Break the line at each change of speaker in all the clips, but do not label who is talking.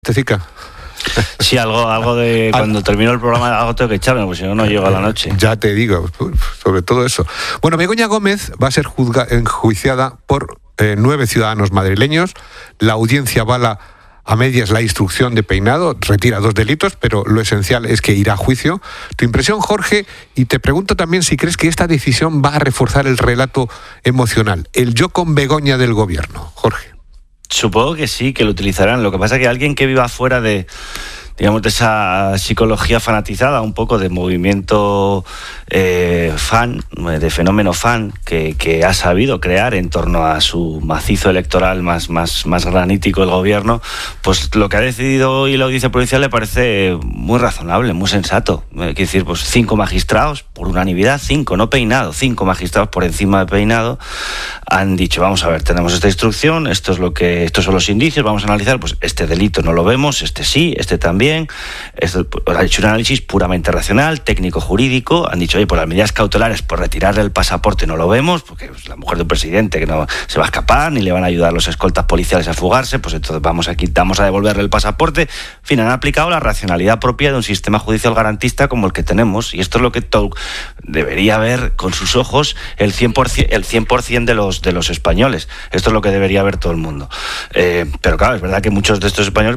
Tecica.
Sí, algo de cuando terminó el programa, algo tengo que echarme, porque si no, no llego a la noche.
Ya te digo, sobre todo eso. Bueno, Begoña Gómez va a ser enjuiciada por 9 ciudadanos madrileños. La audiencia avala a medias la instrucción de peinado, retira 2 delitos, pero lo esencial es que irá a juicio. Tu impresión, Jorge, y te pregunto también si crees que esta decisión va a reforzar el relato emocional, el yo con Begoña del gobierno, Jorge.
Supongo que sí, que lo utilizarán. Lo que pasa es que alguien que viva fuera de, digamos, de esa psicología fanatizada, un poco de movimiento fan, de fenómeno fan, que ha sabido crear en torno a su macizo electoral más granítico el gobierno, pues lo que ha decidido hoy la audiencia provincial le parece muy razonable, muy sensato. Quiero decir, pues 5 magistrados, por unanimidad, 5, no peinado, 5 magistrados por encima de peinado, han dicho, vamos a ver, tenemos esta instrucción, estos son los indicios, vamos a analizar, pues este delito no lo vemos, este sí, este también. Ha hecho un análisis puramente racional, técnico-jurídico, han dicho, oye, por las medidas cautelares, por retirarle el pasaporte no lo vemos, porque es la mujer del presidente que no se va a escapar, ni le van a ayudar los escoltas policiales a fugarse, pues entonces vamos a devolverle el pasaporte. En fin, han aplicado la racionalidad propia de un sistema judicial garantista como el que tenemos, y esto es lo que debería ver con sus ojos el 100% de los españoles. Esto es lo que debería ver todo el mundo. Pero claro, es verdad que muchos de estos españoles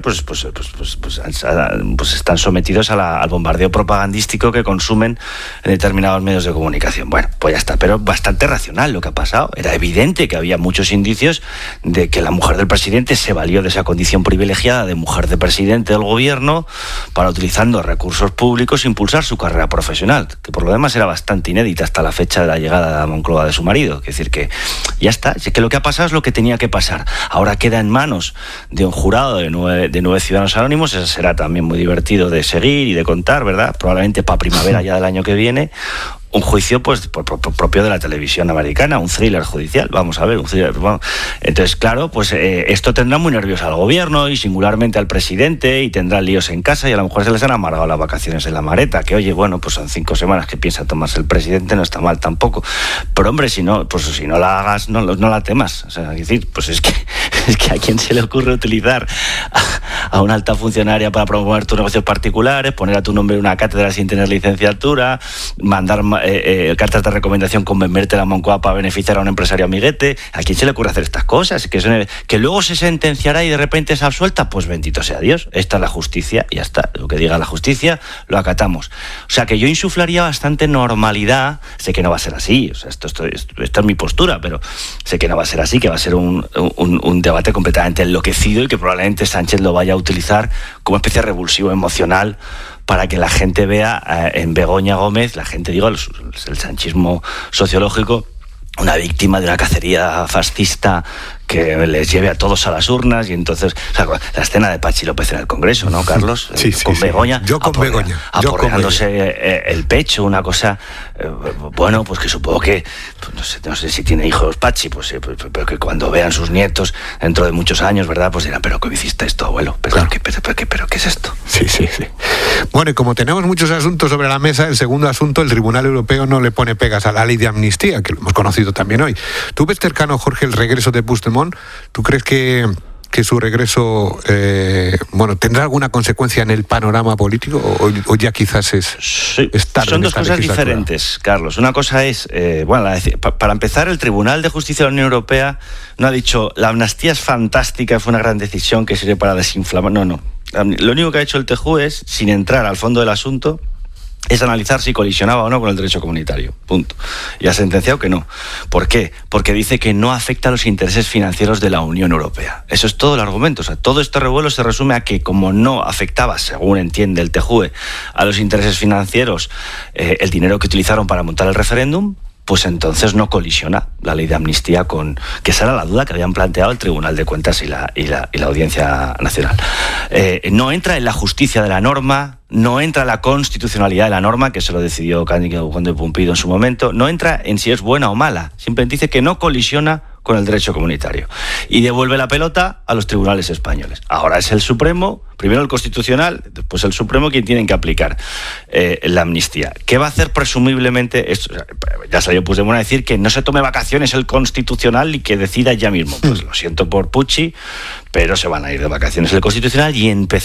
pues están sometidos al bombardeo propagandístico que consumen en determinados medios de comunicación. Bueno, pues ya está, pero bastante racional lo que ha pasado. Era evidente que había muchos indicios de que la mujer del presidente se valió de esa condición privilegiada de mujer de presidente del gobierno para, utilizando recursos públicos, impulsar su carrera profesional, que por lo demás era bastante inédita hasta la fecha de la llegada a Moncloa de su marido. Es decir, que ya está, es que lo que ha pasado es lo que tenía que pasar. Ahora queda en manos de un jurado de 9 ciudadanos anónimos. Eso será también muy divertido de seguir y de contar, ¿verdad? Probablemente para primavera ya del año que viene. Un juicio pues propio de la televisión americana, un thriller judicial, vamos a ver, un thriller. Bueno. Entonces, claro, pues esto tendrá muy nervioso al gobierno y singularmente al presidente, y tendrá líos en casa, y a lo mejor se les han amargado las vacaciones en la maleta, que oye, bueno, pues son 5 semanas que piensa tomarse el presidente, no está mal tampoco. Pero hombre, si no la hagas, no la temas. O sea, es decir, pues es que a quién se le ocurre utilizar a una alta funcionaria para promover tus negocios particulares, poner a tu nombre una cátedra sin tener licenciatura, mandar cartas de recomendación con venderte la Moncloa para beneficiar a un empresario amiguete. ¿A quién se le ocurre hacer estas cosas? Que luego se sentenciará y de repente es absuelta, pues bendito sea Dios. Esta es la justicia y ya está. Lo que diga la justicia lo acatamos. O sea, que yo insuflaría bastante normalidad. Sé que no va a ser así, o sea, esto es mi postura, pero sé que no va a ser así, que va a ser un debate completamente enloquecido y que probablemente Sánchez lo vaya a utilizar como especie de revulsivo emocional para que la gente vea en Begoña Gómez, la gente, digo, el sanchismo sociológico, una víctima de una cacería fascista que les lleve a todos a las urnas. Y entonces, o sea, la escena de Pachi López en el Congreso, ¿no, Carlos?
Sí,
con Begoña.
Yo con Begoña.
Aporreándose el pecho, una cosa, bueno, pues que supongo que, pues no sé si tiene hijos Pachi, pues pero que cuando vean sus nietos dentro de muchos años, ¿verdad? Pues dirán, ¿pero cómo hiciste esto, abuelo? ¿Pero, claro. ¿Pero qué es esto?
Sí. Bueno, y como tenemos muchos asuntos sobre la mesa, el segundo asunto, el Tribunal Europeo no le pone pegas a la ley de amnistía, que lo hemos conocido también hoy. ¿Tú ves cercano, Jorge, el regreso de Puigdemont? ¿Tú crees que su regreso tendrá alguna consecuencia en el panorama político o ya quizás es tarde?
Son dos cosas diferentes, Carlos. Una cosa es, para empezar, el Tribunal de Justicia de la Unión Europea no ha dicho la amnistía es fantástica, fue una gran decisión que sirve para desinflamar. No. Lo único que ha hecho el TJUE es, sin entrar al fondo del asunto, es analizar si colisionaba o no con el derecho comunitario. Punto. Y ha sentenciado que no. ¿Por qué? Porque dice que no afecta a los intereses financieros de la Unión Europea. Eso es todo el argumento. O sea, todo este revuelo se resume a que, como no afectaba, según entiende el TJUE, a los intereses financieros el dinero que utilizaron para montar el referéndum, pues entonces no colisiona la ley de amnistía con... que esa era la duda que habían planteado el Tribunal de Cuentas y la Audiencia Nacional. No entra en la justicia de la norma, no entra en la constitucionalidad de la norma, que se lo decidió Cándido Conde Pumpido en su momento, no entra en si es buena o mala, simplemente dice que no colisiona con el derecho comunitario. Y devuelve la pelota a los tribunales españoles. Ahora es el Supremo, primero el Constitucional, después el Supremo, quien tienen que aplicar la amnistía. ¿Qué va a hacer presumiblemente? Ya salió Puigdemont a decir que no se tome vacaciones el Constitucional y que decida ya mismo. Pues lo siento por Puigdemont, pero se van a ir de vacaciones el Constitucional y empezar